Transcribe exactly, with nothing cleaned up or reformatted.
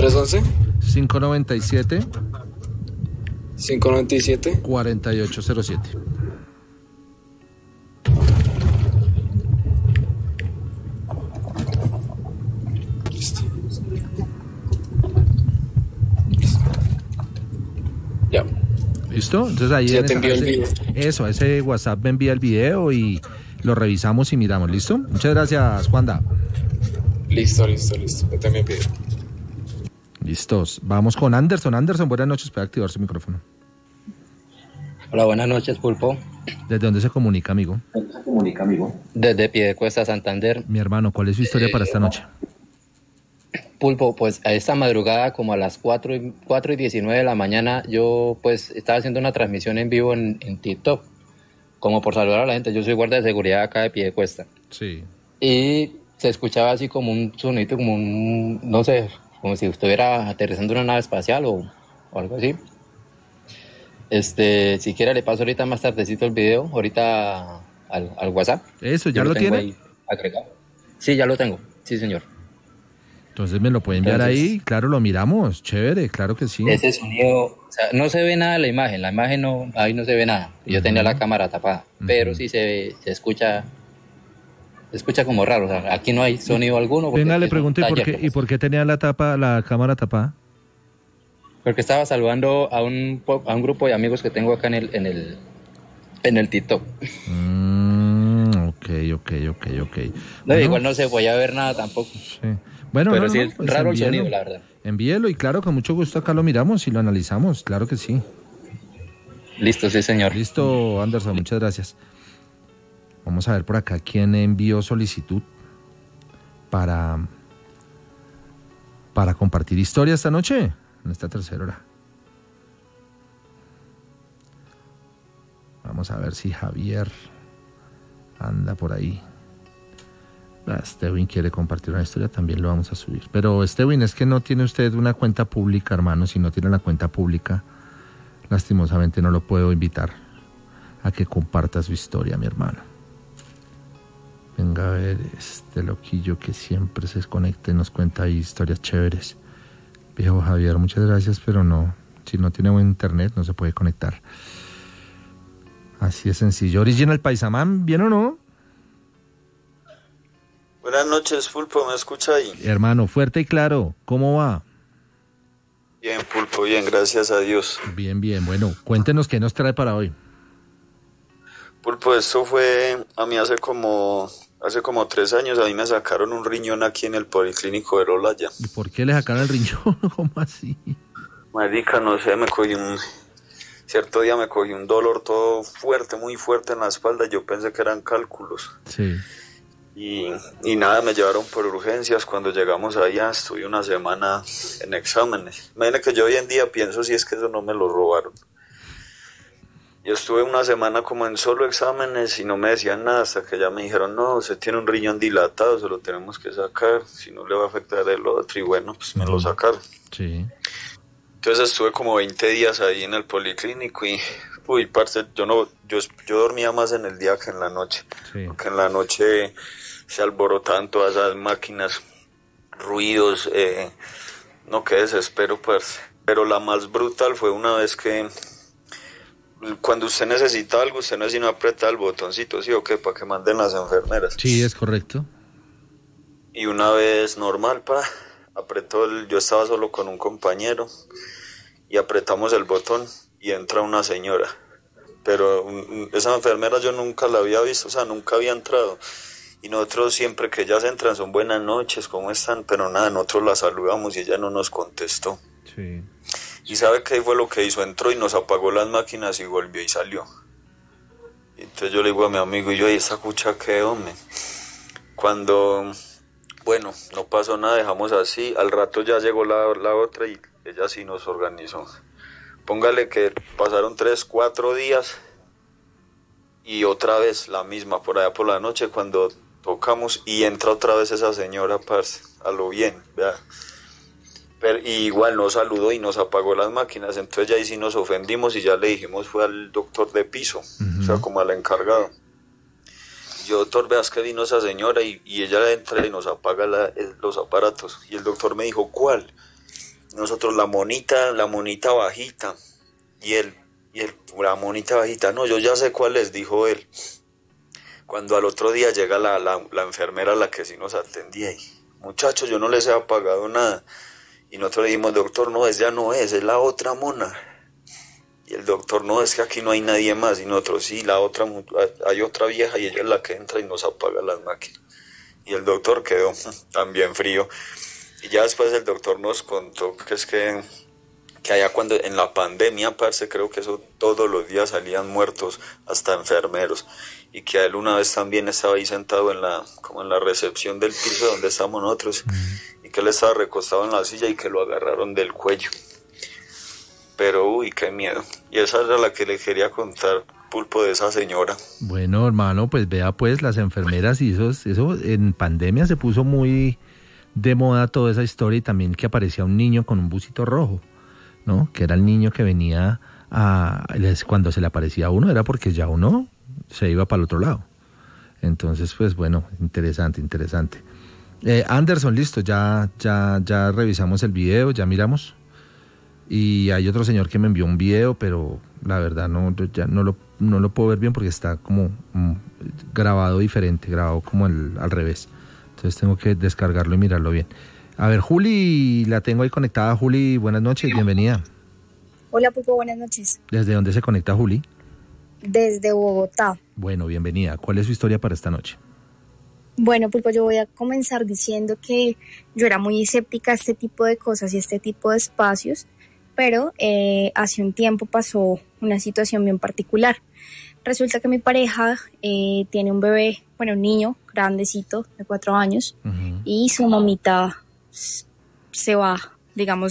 tres once. cinco noventa y siete. cinco noventa y siete. cuarenta y ocho cero siete. Listo. Ya. ¿Listo? Entonces ahí Ya en te esa- envío el ese- video. Eso, ese WhatsApp me envía el video y lo revisamos y miramos. ¿Listo? Muchas gracias, Juanda. Listo, listo, listo. Yo también pido. Listos. Vamos con Anderson. Anderson, buenas noches. Puede activar su micrófono. Hola, buenas noches, Pulpo. ¿Desde dónde se comunica, amigo? Se comunica, amigo. Desde Piedecuesta, Santander. Mi hermano, ¿cuál es su historia para esta noche? Pulpo, pues a esta madrugada, como a las cuatro y, cuatro y diecinueve de la mañana, yo pues estaba haciendo una transmisión en vivo en, en TikTok, como por saludar a la gente. Yo soy guardia de seguridad acá de Piedecuesta. Sí. Y se escuchaba así como un sonito, como un, no sé, como si estuviera aterrizando una nave espacial o, o algo así. Este, si quiere le paso ahorita más tardecito el video, ahorita al, al WhatsApp. Eso, ¿ya Yo lo tengo tiene? ahí agregado. Sí, ya lo tengo, sí señor. Entonces me lo puede enviar Entonces- ahí, claro, lo miramos, chévere, claro que sí. Ese sonido, o sea, no se ve nada en la imagen, la imagen no, ahí no se ve nada. Yo Ujú. tenía la cámara tapada, Ujú. pero sí se ve, se escucha, se escucha como raro, o sea, aquí no hay sonido alguno. porque Venga, le es un pregunto, ¿y por, taller, qué, ¿y por qué tenía la tapa, la cámara tapada? Porque estaba saludando a un, po- a un grupo de amigos que tengo acá en el, en el, en el TikTok. Mm, ok, ok, ok, ok. No, Bueno, igual no se podía ver nada tampoco, sí. Bueno, pero no, sí no, es pues raro el envíelo. sonido, la verdad. Envíelo y claro, con mucho gusto acá lo miramos y lo analizamos, claro que sí. Listo, sí señor. Listo, Anderson, muchas gracias. Vamos a ver por acá quién envió solicitud para, para compartir historia esta noche, en esta tercera hora. Vamos a ver si Javier anda por ahí. Ah, Stewin quiere compartir una historia, también lo vamos a subir. Pero Stewin, es que no tiene usted una cuenta pública, hermano. Si no tiene la cuenta pública, lastimosamente no lo puedo invitar a que comparta su historia, mi hermano. Venga a ver, este loquillo que siempre se desconecta y nos cuenta ahí historias chéveres. Viejo Javier, muchas gracias, pero no, si no tiene buen internet no se puede conectar. Así es sencillo. Original Paisamán, ¿bien o no? Buenas noches, Pulpo, ¿me escucha ahí? Hermano, fuerte y claro, ¿cómo va? Bien, Pulpo, bien, gracias a Dios. Bien, bien, bueno, cuéntenos qué nos trae para hoy. Pulpo, esto fue a mí hace como hace como tres años, a mí me sacaron un riñón aquí en el Policlínico de Rolaya. ¿Y por qué le sacaron el riñón? ¿Cómo así? Marica, no sé, me cogí un... Cierto día me cogí un dolor todo fuerte, muy fuerte en la espalda, yo pensé que eran cálculos. Sí. Y, y nada, me llevaron por urgencias. Cuando llegamos allá estuve una semana en exámenes. Imagínate que yo hoy en día pienso si es que eso no me lo robaron. Yo estuve una semana como en solo exámenes y no me decían nada hasta que ya me dijeron, no, usted tiene un riñón dilatado, se lo tenemos que sacar, si no le va a afectar el otro. Y bueno, pues me lo sacaron. Sí. Entonces estuve como veinte días ahí en el policlínico y, uy, parce, yo no, yo, yo dormía más en el día que en la noche. Sí. Porque en la noche se alborotaban todas esas máquinas, ruidos, eh, no, qué desespero, parce. Pero la más brutal fue una vez que, cuando usted necesita algo, usted no es sino apretar el botoncito, ¿sí o qué? Para que manden las enfermeras. Sí, es correcto. Y una vez normal, pa, apretó el, yo estaba solo con un compañero y apretamos el botón y entra una señora. Pero um, esa enfermera yo nunca la había visto, o sea, nunca había entrado. Y nosotros siempre que ellas entran son buenas noches, ¿cómo están? Pero nada, nosotros la saludamos y ella no nos contestó. Sí. ¿Y sabe qué fue lo que hizo? Entró y nos apagó las máquinas y volvió y salió. Y entonces yo le digo a mi amigo, y yo, ¿y esa cucha qué, hombre? Cuando, bueno, no pasó nada, dejamos así. Al rato ya llegó la, la otra y ella sí nos organizó. Póngale que pasaron tres, cuatro días y otra vez la misma, por allá por la noche cuando tocamos y entra otra vez esa señora, parce, a lo bien, ¿verdad? Pero y igual nos saludó y nos apagó las máquinas, entonces ya ahí sí nos ofendimos y ya le dijimos fue al doctor de piso, uh-huh. O sea, como al encargado. Y yo, doctor, veas que vino esa señora y, y ella entra y nos apaga la, los aparatos. Y el doctor me dijo, ¿cuál? nosotros la monita, la monita bajita, y él, y él, la monita bajita, no, yo ya sé cuál es, dijo él. Cuando al otro día llega la, la, la enfermera, la que sí nos atendía, y muchachos, yo no les he pagado nada. Y nosotros le dijimos, doctor, no, es ya no es, es la otra mona. Y el doctor, no, es que aquí no hay nadie más. Y nosotros, sí, la otra, hay otra vieja y ella es la que entra y nos apaga las máquinas. Y el doctor quedó también frío. Y ya después el doctor nos contó que es que, que allá cuando, en la pandemia, parce, creo que eso todos los días salían muertos, hasta enfermeros. Y que a él una vez también estaba ahí sentado en la, como en la recepción del piso donde estamos nosotros, mm. y que él estaba recostado en la silla y que lo agarraron del cuello. Pero uy, qué miedo. Y esa era la que le quería contar, Pulpo, de esa señora. Bueno, hermano, pues vea pues las enfermeras y eso, eso en pandemia se puso muy de moda toda esa historia, y también que aparecía un niño con un busito rojo, ¿no? Que era el niño que venía a, cuando se le aparecía a uno era porque ya uno se iba para el otro lado. Entonces, pues bueno, interesante, interesante. Eh, Anderson, listo, ya, ya, ya revisamos el video, ya miramos. Y hay otro señor que me envió un video, pero la verdad no, ya no lo, no lo puedo ver bien porque está como mm, grabado diferente, grabado como el, al revés. Entonces tengo que descargarlo y mirarlo bien. A ver, Juli, la tengo ahí conectada. Juli, buenas noches, bienvenida. Hola, Pulpo, buenas noches. ¿Desde dónde se conecta Juli? Desde Bogotá. Bueno, bienvenida. ¿Cuál es su historia para esta noche? Bueno, Pulpo, yo voy a comenzar diciendo que yo era muy escéptica a este tipo de cosas y a este tipo de espacios, pero eh, hace un tiempo pasó una situación bien particular. Resulta que mi pareja eh, tiene un bebé, bueno, un niño grandecito de cuatro años, uh-huh. y su mamita se va, digamos,